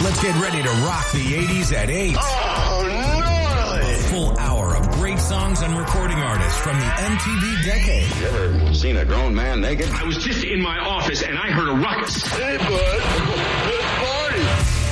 Let's get ready to rock the 80s at 8. Oh, gnarly! A full hour of great songs and recording artists from the MTV decade. You ever seen a grown man naked? I was just in my office and I heard a ruckus. Hey, bud. Let's party.